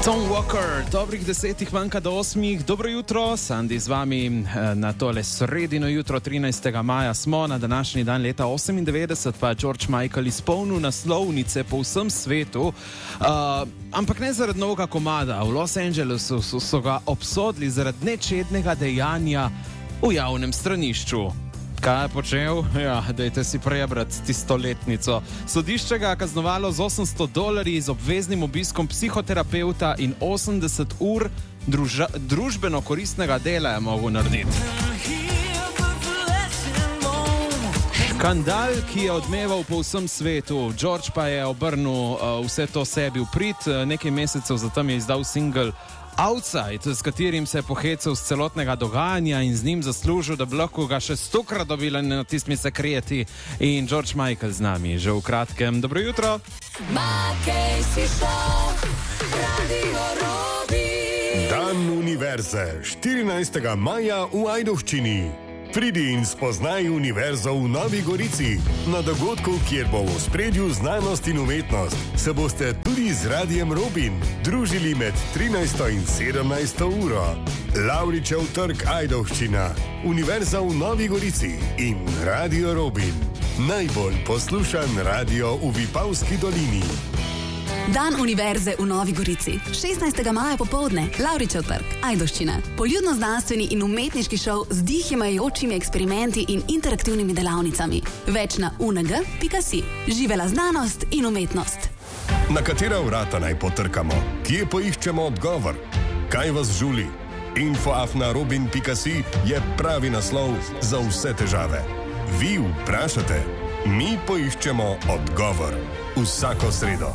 Tom Walker, dobrih 10 manjka do 8. Dobro jutro, Sandi z vami na tole sredino jutro 13. maja smo, na današnji dan leta 98, pa je George Michael izpolnil naslovnice po vsem svetu, ampak ne zaradi novega komada. V Los Angelesu so ga obsodili zaradi nečednega dejanja v javnem stranišču. Kaj je počel? Ja, dajte si prebrati tisto letnico. Sodišče ga je kaznovalo z $800 z obveznim obiskom psihoterapeuta in 80 ur družbeno koristnega dela je mogel narediti. Škandal, ki je odmeval po vsem svetu. George pa je obrnil vse to sebi v prid. Nekaj mesecev zatem je izdal single Outside, s katerim se je pohecal z celotnega dogajanja in z njim zaslužil, da bi lahko ga še 100-krat dobili na tistimi sekreti. In George Michael z nami, že v kratkem. Dobro jutro. Dan univerze, 14. maja v Ajdovščini. Pridi in spoznaj univerzo v Novi Gorici. Na dogodku, kjer bo v ospredju znanost in umetnost, se boste tudi z Radijem Robin družili med 13. in 17. uro. Lavričev trg Ajdovščina, Univerza v Novi Gorici in Radio Robin. Najbolj poslušan radio v Vipavski dolini. Dan univerze v Novi Gorici. 16. maja popoldne, Lavričev trg, Ajdovščina. Poljudno-znanstveni in umetniški šov z dihimajočimi eksperimenti in interaktivnimi delavnicami. Več na UNG.si. Živela znanost in umetnost. Na katera vrata naj potrkamo? Kje poiščemo odgovor? Kaj vas žuli? info@robin.si je pravi naslov za vse težave. Vi vprašate, mi poiščemo odgovor. Vsako sredo.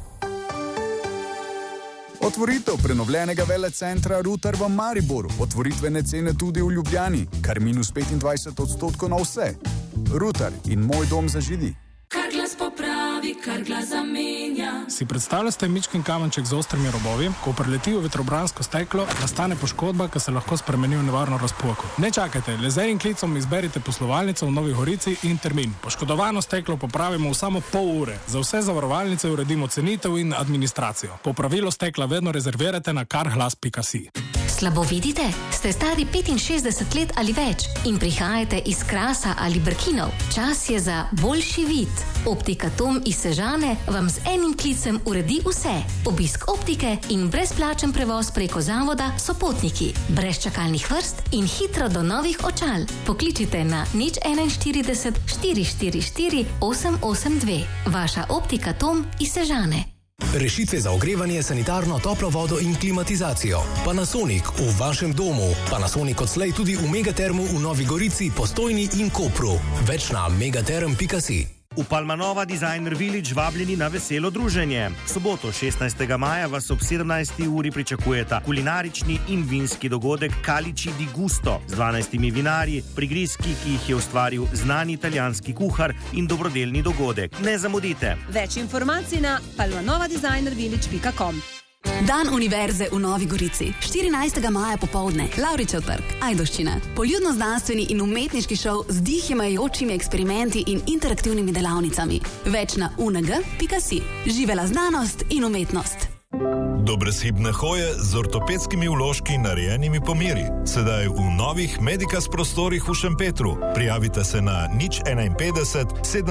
Otvoritev prenovljenega velecentra Rutar v Mariboru. Otvoritvene cene tudi v Ljubljani. Kar minus 25% na vse. Rutar in moj dom za židi. Kar glas popravi, kar glas zamenja. Si predstavljate mičkin kamenček z ostrimi robovi, ko preleti v vetrobransko steklo, nastane poškodba, ki se lahko spremeni v nevarno razpoko. Ne čakajte, le z enim klicom izberite poslovalnico v Novi Gorici in termin. Poškodovano steklo popravimo v samo pol ure. Za vse zavarovalnice uredimo cenitev in administracijo. Popravilo stekla vedno rezervirate na karglas.si. Slabo vidite? Ste stari 65 let ali več in prihajate iz Krasa ali Brkinov? Čas je za boljši vid. Optika Tom iz Sežane vam z enim klicem uredi vse. Obisk optike in brezplačen prevoz preko zavoda Sopotniki. Brez čakalnih vrst in hitro do novih očal. Pokličite na 041 444 882. Vaša optika Tom iz Sežane. Rešitve za ogrevanje, sanitarno, toplo vodo in klimatizacijo. Panasonic v vašem domu. Panasonic odslej tudi v Megatermu v Novi Gorici, Postojni in Kopru. Več na megaterm.si. V Palmanova Designer Village vabljeni na veselo druženje. Soboto 16. maja vas ob 17. uri pričakujeta kulinarični in vinski dogodek Calici di Gusto z 12 vinarji, prigrizki, ki jih je ustvaril znani italijanski kuhar, in dobrodelni dogodek. Ne zamudite. Več informacij na palmanovadesignervillage.com. Dan univerze v Novi Gorici. 14. maja popoldne, Lavričev trg, Ajdovščina. Poljudno-znanstveni in umetniški šov z dihimajočimi eksperimenti in interaktivnimi delavnicami. Več na UNG.si. Živela znanost in umetnost. Dobrosibne hoje z ortopedskimi vložki narejenimi po meri. Sedaj v novih Medikas prostorih v Šempetru. Prijavite se na 051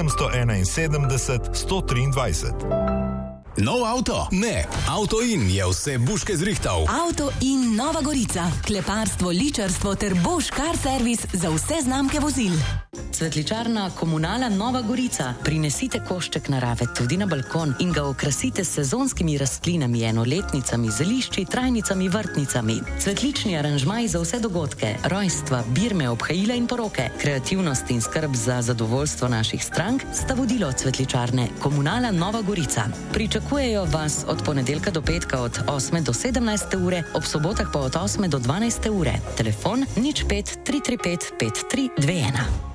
771 123. Nov avto? Ne. Auto-in je vse buške zrihtal. Auto-in Nova Gorica. Kleparstvo, ličarstvo ter Bosch Car Service za vse znamke vozil. Cvetličarna Komunala Nova Gorica. Prinesite košček narave tudi na balkon in ga okrasite s sezonskimi rastlinami, enoletnicami, zelišči, trajnicami, vrtnicami. Cvetlični aranžmaj za vse dogodke, rojstva, birme, obhajila in poroke. Kreativnost in skrb za zadovoljstvo naših strank sta vodilo cvetličarne Komunala Nova Gorica. Pričakujejo vas od ponedeljka do petka od 8 do 17 ure, ob sobotah pa od 8 do 12 ure. Telefon 05 335 5321.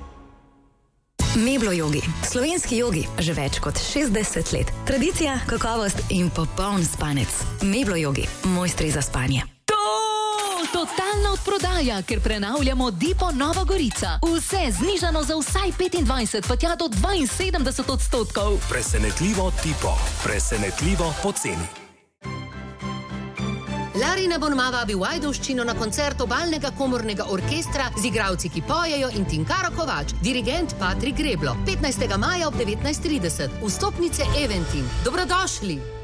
Meblo jogi. Slovenski jogi že več kot 60 let. Tradicija, kakovost in popoln spanec. Meblo jogi. Mojstri za spanje. Totalna odprodaja, ker prenavljamo Dipo Nova Gorica. Vse znižano za vsaj 25, pa tja do 72%. Presenetljivo Dipo. Presenetljivo poceni. Larina Bonma vabi v Ajdovščino na koncert Obalnega komornega orkestra z igralci, ki pojejo, in Tinkaro Kovač, dirigent Patrik Greblo. 15. maja ob 19:30. Vstopnice Eventim. Dobrodošli!